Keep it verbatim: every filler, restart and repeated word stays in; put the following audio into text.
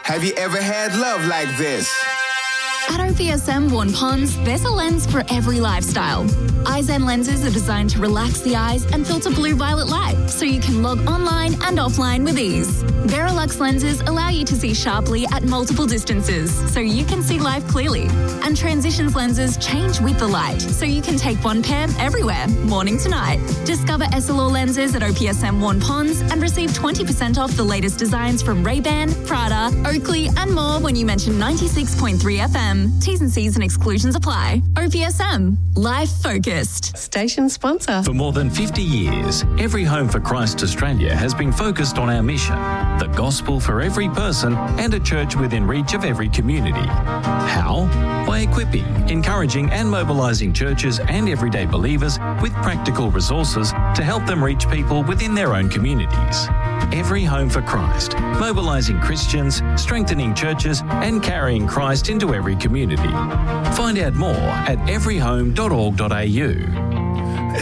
Have you ever had love like this? At O P S M Vaughan Ponds, there's a lens for every lifestyle. iZen lenses are designed to relax the eyes and filter blue-violet light, so you can log online and offline with ease. Verilux lenses allow you to see sharply at multiple distances, so you can see life clearly. And Transitions lenses change with the light, so you can take one pair everywhere, morning to night. Discover S L R lenses at O P S M Vaughan Ponds and receive twenty percent off the latest designs from Ray-Ban, Prada, Oakley and more when you mention ninety-six point three F M. T's and C's and exclusions apply. O P S M. Life focused. Station sponsor. For more than fifty years, Every Home for Christ Australia has been focused on our mission, the gospel for every person and a church within reach of every community. How? By equipping, encouraging and mobilising churches and everyday believers with practical resources to help them reach people within their own communities. Every Home for Christ, mobilising Christians, strengthening churches and carrying Christ into every community. Find out more at every home dot org dot a u.